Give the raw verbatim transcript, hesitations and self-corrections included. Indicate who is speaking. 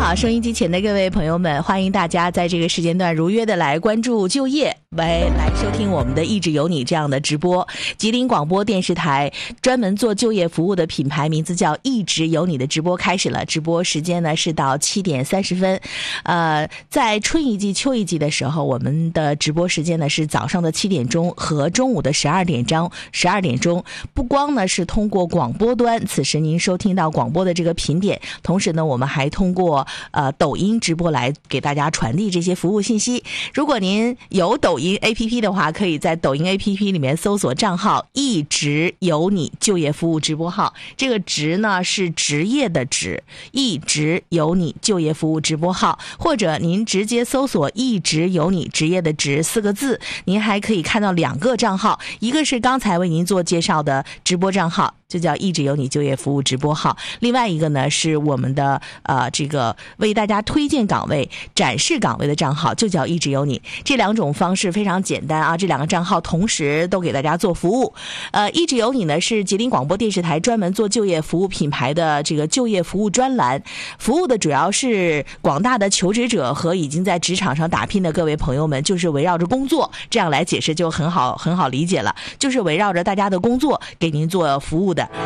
Speaker 1: 好，收音机前的各位朋友们，欢迎大家在这个时间段如约的来关注就业，来来收听我们的一直有你这样的直播。吉林广播电视台专门做就业服务的品牌名字叫一直有你的直播开始了，直播时间呢是到七点三十分。呃，在春一季秋一季的时候，我们的直播时间呢是早上的七点钟和中午的十二点钟十二点钟。不光呢是通过广播端，此时您收听到广播的这个频点，同时呢我们还通过呃抖音直播来给大家传递这些服务信息。如果您有抖音 A P P 的话，可以在抖音 A P P 里面搜索账号一直有你就业服务直播号，这个职呢是职业的职，一直有你就业服务直播号，或者您直接搜索一直有你职业的职四个字，您还可以看到两个账号，一个是刚才为您做介绍的直播账号，就叫一直有你就业服务直播号，另外一个呢是我们的呃这个为大家推荐岗位展示岗位的账号，就叫一直有你。这两种方式非常简单啊，这两个账号同时都给大家做服务。呃一直有你呢是吉林广播电视台专门做就业服务品牌的这个就业服务专栏，服务的主要是广大的求职者和已经在职场上打拼的各位朋友们，就是围绕着工作，这样来解释就很好很好理解了，就是围绕着大家的工作给您做服务的。